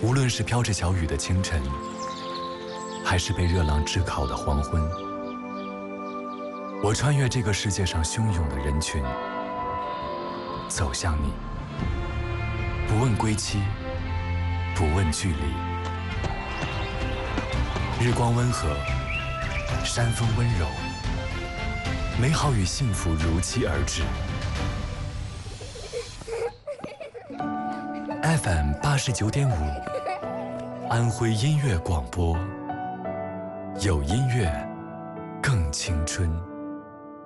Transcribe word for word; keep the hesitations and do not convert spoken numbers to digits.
无论是飘着小雨的清晨，还是被热浪炙烤的黄昏，我穿越这个世界上汹涌的人群，走向你，不问归期，不问距离。日光温和，山风温柔，美好与幸福如期而至。F M 八十九点五，安徽音乐广播，有音乐，更青春。